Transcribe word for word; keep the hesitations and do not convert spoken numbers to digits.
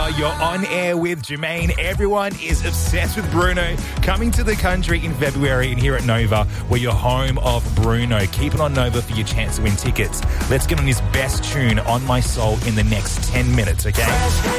You're on air with Jermaine. Everyone is obsessed with Bruno coming to the country in February, and here at Nova, we're your home of Bruno. Keep it on Nova for your chance to win tickets. Let's get on his best tune, On My Soul, in the next ten minutes, okay?